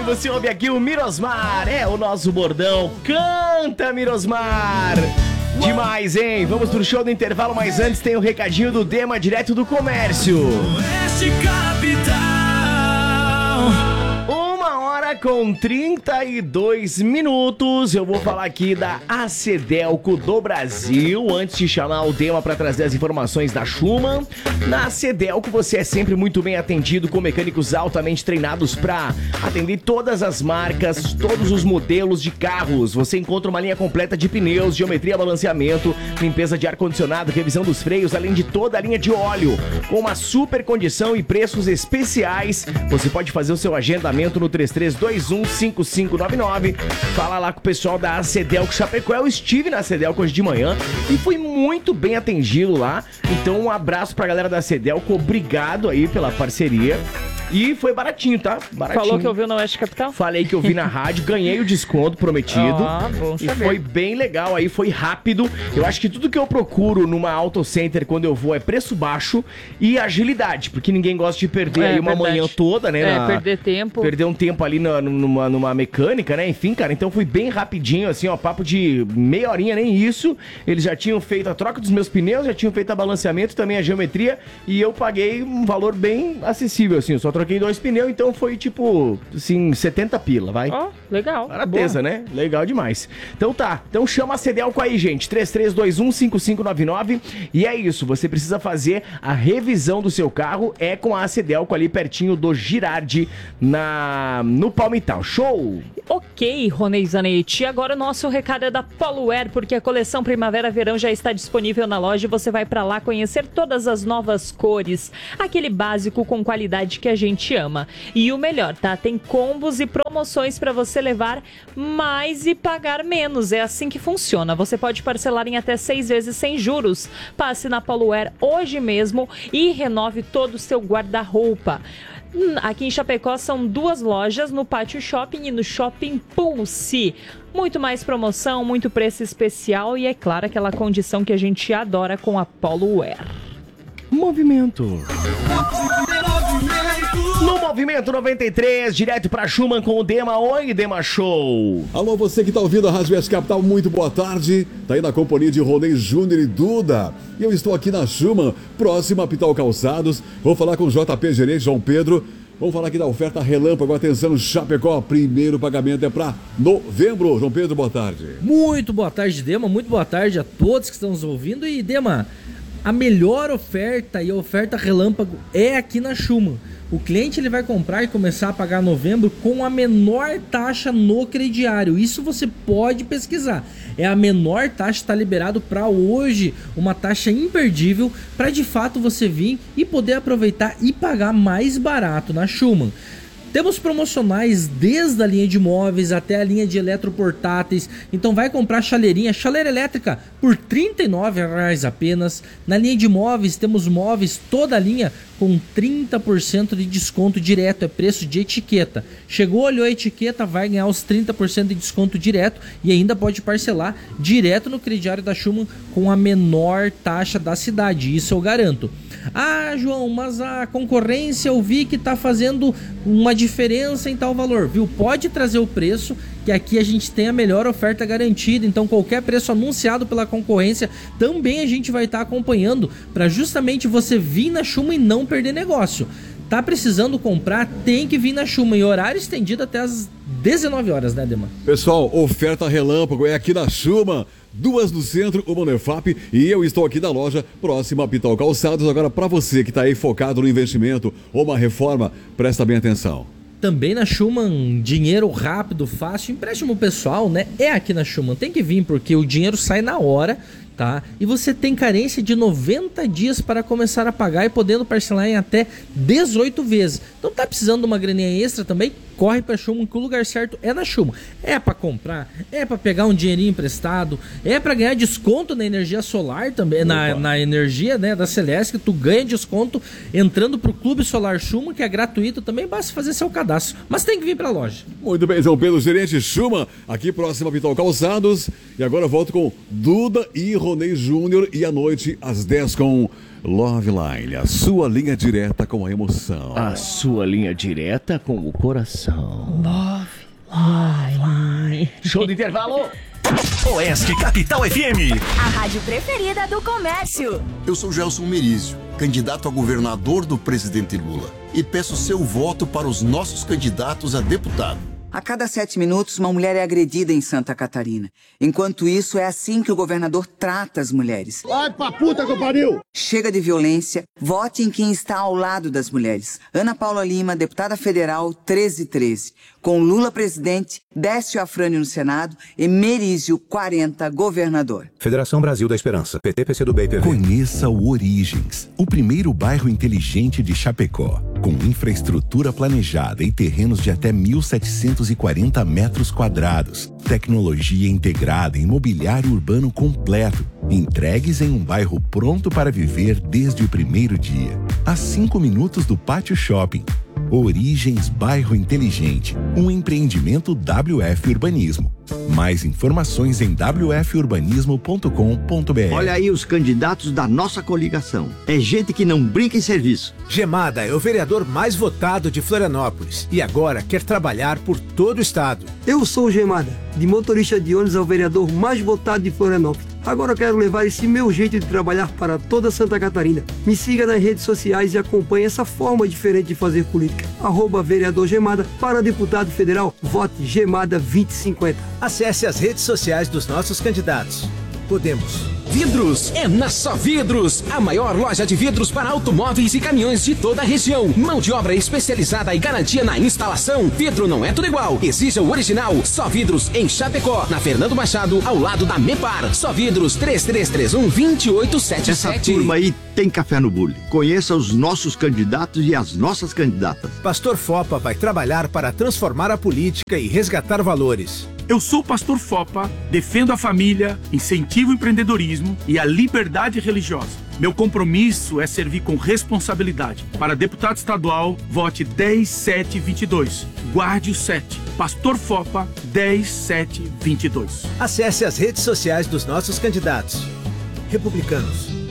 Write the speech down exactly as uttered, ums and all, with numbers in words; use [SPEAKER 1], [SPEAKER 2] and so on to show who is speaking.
[SPEAKER 1] bem? Você ouve aqui o Mirosmar, é o nosso bordão. Canta, Mirosmar! Demais, hein? Vamos pro show do intervalo, mas antes tem o recadinho do Dema, direto do comércio.
[SPEAKER 2] Oeste Capital.
[SPEAKER 1] Uma hora com trinta e dois minutos. Eu vou falar aqui da Acedelco do Brasil. Antes de chamar o Dema para trazer as informações da Schumann, na Acedelco você é sempre muito bem atendido com mecânicos altamente treinados para atender todas as marcas, todos os modelos de carros. Você encontra uma linha completa de pneus, geometria, balanceamento, limpeza de ar-condicionado, revisão dos freios, além de toda a linha de óleo. Com uma super condição e preços especiais, você pode fazer o seu agendamento no três três dois um cinco cinco nove nove. Fala lá com o pessoal da Acedelco Chapecó. Eu estive na Acedelco hoje de manhã e fui muito bem atendido lá. Então um abraço pra galera da Acedelco, obrigado aí pela parceria. E foi baratinho, tá? Baratinho.
[SPEAKER 3] Falou que ouviu na Oeste Capital?
[SPEAKER 1] Falei que eu vi na rádio, ganhei o desconto prometido.
[SPEAKER 3] Ah, bom
[SPEAKER 1] e
[SPEAKER 3] saber.
[SPEAKER 1] foi bem legal aí, foi rápido. Eu acho que tudo que eu procuro numa auto center quando eu vou é preço baixo e agilidade, porque ninguém gosta de perder
[SPEAKER 3] É,
[SPEAKER 1] aí uma
[SPEAKER 3] verdade.
[SPEAKER 1] manhã toda, né?
[SPEAKER 3] É,
[SPEAKER 1] na-
[SPEAKER 3] perder tempo.
[SPEAKER 1] Perder um tempo ali na- numa, numa mecânica, né? Enfim, cara, então fui bem rapidinho, assim, ó, papo de meia horinha, nem isso. Eles já tinham feito a troca dos meus pneus, já tinham feito a balanceamento, também a geometria, e eu paguei um valor bem acessível, assim, eu só troquei dois pneus, então foi tipo, assim, setenta pila, vai.
[SPEAKER 3] Ó, legal.
[SPEAKER 1] Barateza,
[SPEAKER 3] Boa.
[SPEAKER 1] né? Legal demais. Então tá, então chama a Acedelco aí, gente, três três dois um cinco cinco nove nove, e é isso, você precisa fazer a revisão do seu carro, é com a Acedelco ali pertinho do Girardi, na, no Palmital. Show!
[SPEAKER 3] Ok, Ronei Zanetti. Agora o nosso recado é da Poluer, porque a coleção Primavera-Verão já está disponível na loja e você vai pra lá conhecer todas as novas cores. Aquele básico com qualidade que a gente ama. E o melhor, tá? Tem combos e promoções pra você levar mais e pagar menos. É assim que funciona. Você pode parcelar em até seis vezes sem juros. Passe na Poluer hoje mesmo e renove todo o seu guarda-roupa. Aqui em Chapecó são duas lojas, no Pátio Shopping e no Shopping Pulse. Muito mais promoção, muito preço especial e, é claro, aquela condição que a gente adora com a Poluer.
[SPEAKER 1] Movimento. No Movimento noventa e três, direto pra Schumann com o Dema. Oi, Dema Show.
[SPEAKER 4] Alô, você que tá ouvindo a Rádio Oeste Capital, muito boa tarde. Tá aí na companhia de Ronei Júnior e Duda. E eu estou aqui na Schumann, próximo a Pital Calçados. Vou falar com o J P Gerente, João Pedro. Vamos falar aqui da oferta Relâmpago. Atenção, Chapecó, primeiro pagamento é para novembro. João Pedro, boa tarde.
[SPEAKER 5] Muito boa tarde, Dema. Muito boa tarde a todos que estão nos ouvindo. E, Dema, a melhor oferta e a oferta Relâmpago é aqui na Schumann. O cliente ele vai comprar e começar a pagar novembro com a menor taxa no crediário. Isso você pode pesquisar. É a menor taxa, está liberado para hoje, uma taxa imperdível para de fato você vir e poder aproveitar e pagar mais barato na Schumann. Temos promocionais desde a linha de móveis até a linha de eletroportáteis. Então vai comprar chaleirinha, chaleira elétrica por trinta e nove reais apenas. Na linha de móveis temos móveis toda a linha com trinta por cento de desconto direto, é preço de etiqueta. Chegou, olhou a etiqueta, vai ganhar os trinta por cento de desconto direto e ainda pode parcelar direto no crediário da Schumann com a menor taxa da cidade, isso eu garanto. Ah, João, mas a concorrência eu vi que tá fazendo uma diferença em tal valor, viu? Pode trazer o preço, que aqui a gente tem a melhor oferta garantida, então qualquer preço anunciado pela concorrência também a gente vai estar acompanhando para justamente você vir na Schumann e não perder negócio. Tá precisando comprar, tem que vir na Schumann, e horário estendido até as dezenove horas, né, Dema?
[SPEAKER 4] Pessoal, oferta Relâmpago é aqui na Schumann. Duas no centro, uma no E F A P, e eu estou aqui da loja próxima a Pital Calçados. Agora, para você que está aí focado no investimento ou uma reforma, presta bem atenção.
[SPEAKER 5] Também na Schumann, dinheiro rápido, fácil, empréstimo pessoal, né? É aqui na Schumann, tem que vir porque o dinheiro sai na hora, tá? E você tem carência de noventa dias para começar a pagar e podendo parcelar em até dezoito vezes. Então tá precisando de uma graninha extra também? Corre pra Schumann, que o lugar certo é na Schumann. É pra comprar, é pra pegar um dinheirinho emprestado, é pra ganhar desconto na energia solar também, na, na energia, né, da Celesc, tu ganha desconto entrando pro Clube Solar Schumann, que é gratuito também, basta fazer seu cadastro. Mas tem que vir pra loja.
[SPEAKER 4] Muito bem, João Pedro, gerente Schumann, aqui próximo a Pital Calçados. E agora eu volto com Duda e Ronei Júnior, e à noite às dez com Loveline, a sua linha direta com a emoção.
[SPEAKER 1] A sua linha direta com o coração.
[SPEAKER 3] Ai.
[SPEAKER 1] Show do intervalo.
[SPEAKER 2] Oeste Capital F M.
[SPEAKER 6] A rádio preferida do comércio.
[SPEAKER 7] Eu sou Gelson Merizio, candidato a governador do presidente Lula. E peço seu voto para os nossos candidatos a deputado.
[SPEAKER 8] A cada sete minutos, uma mulher é agredida em Santa Catarina. Enquanto isso, é assim que o governador trata as mulheres.
[SPEAKER 9] Vai pra puta que pariu!
[SPEAKER 8] Chega de violência, vote em quem está ao lado das mulheres. Ana Paula Lima, deputada federal, treze treze. Com Lula presidente, Décio Afrânio no Senado e Merizio quarenta, governador.
[SPEAKER 10] Federação Brasil da Esperança, P T, P C do B e P V.
[SPEAKER 11] Conheça o Origens, o primeiro bairro inteligente de Chapecó. Com infraestrutura planejada e terrenos de até mil setecentos e quarenta metros quadrados. Tecnologia integrada e mobiliário urbano completo. Entregues em um bairro pronto para viver desde o primeiro dia. A cinco minutos do Pátio Shopping. Origens Bairro Inteligente, um empreendimento W F Urbanismo. Mais informações em w f urbanismo ponto com ponto b r.
[SPEAKER 12] Olha aí os candidatos da nossa coligação. É gente que não brinca em serviço.
[SPEAKER 10] Gemada é o vereador mais votado de Florianópolis e agora quer trabalhar por todo o estado.
[SPEAKER 13] Eu sou o Gemada, de motorista de ônibus ao vereador mais votado de Florianópolis. Agora eu quero levar esse meu jeito de trabalhar para toda Santa Catarina. Me siga nas redes sociais e acompanhe essa forma diferente de fazer política. Arroba vereador Gemada, para deputado federal, vote Gemada vinte e cinquenta.
[SPEAKER 10] Acesse as redes sociais dos nossos candidatos. Podemos.
[SPEAKER 2] Vidros é na Só Vidros, a maior loja de vidros para automóveis e caminhões de toda a região. Mão de obra especializada e garantia na instalação. Vidro não é tudo igual, exija o original. Só Vidros em Chapecó, na Fernando Machado, ao lado da Mepar. Só Vidros três três três um, dois oito sete sete.
[SPEAKER 12] Essa turma aí tem café no bule. Conheça os nossos candidatos e as nossas candidatas.
[SPEAKER 10] Pastor Fopa vai trabalhar para transformar a política e resgatar valores.
[SPEAKER 14] Eu sou o Pastor Fopa, defendo a família, incentivo o empreendedorismo e a liberdade religiosa. Meu compromisso é servir com responsabilidade. Para deputado estadual, vote dez sete vinte e dois. Guarde o sete. Pastor Fopa, dez sete vinte e dois.
[SPEAKER 10] Acesse as redes sociais dos nossos candidatos. Republicanos.